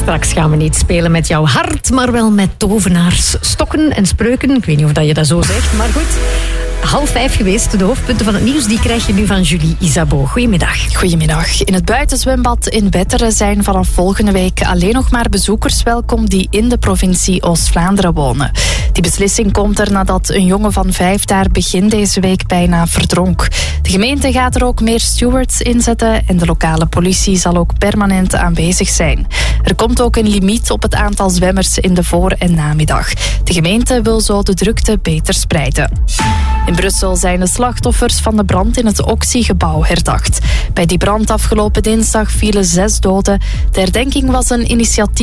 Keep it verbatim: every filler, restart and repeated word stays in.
Straks gaan we niet spelen met jouw hart, maar wel met tovenaarsstokken en spreuken. Ik weet niet of dat je dat zo zegt, maar goed. Half vijf geweest. De hoofdpunten van het nieuws die krijg je nu van Julie Isabeau. Goedemiddag. Goedemiddag. In het buitenzwembad in Wetteren zijn vanaf volgende week alleen nog maar bezoekers welkom die in de provincie Oost-Vlaanderen wonen. Die beslissing komt er nadat een jongen van vijf daar begin deze week bijna verdronk. De gemeente gaat er ook meer stewards inzetten en de lokale politie zal ook permanent aanwezig zijn. Er komt ook een limiet op het aantal zwemmers in de voor- en namiddag. De gemeente wil zo de drukte beter spreiden. In Brussel zijn de slachtoffers van de brand in het Oxy-gebouw herdacht. Bij die brand afgelopen dinsdag vielen zes doden. De herdenking was een initiatief